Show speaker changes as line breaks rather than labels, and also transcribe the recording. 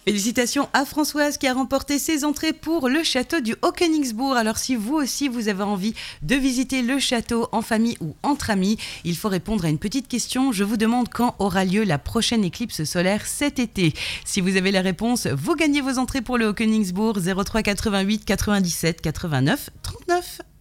Félicitations à Françoise qui a remporté ses entrées pour le château du Haut-Königsbourg. Alors si vous aussi vous avez envie de visiter le château en famille ou entre amis, il faut répondre à une petite question. Je vous demande quand aura lieu la prochaine éclipse solaire cet été. Si vous avez la réponse, vous gagnez vos entrées pour le Haut-Königsbourg 03 88 97 89 39.